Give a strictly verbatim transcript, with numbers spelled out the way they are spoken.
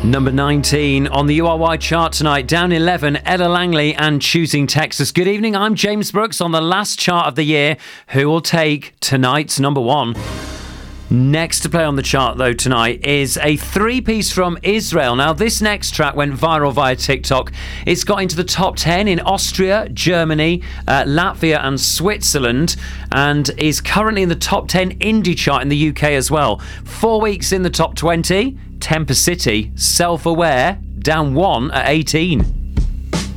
Number nineteen on the U R Y chart tonight. Down eleven, Ella Langley and Choosing Texas. Good evening, I'm James Brooks on the last chart of the year. Who will take tonight's number one? Next to play on the chart, though, tonight is a three-piece from Israel. Now, this next track went viral via TikTok. It's got into the top ten in Austria, Germany, uh, Latvia and Switzerland, and is currently in the top ten indie chart in the U K as well. Four weeks in the top twenty. Temper City, Self-Aware, down one at eighteen.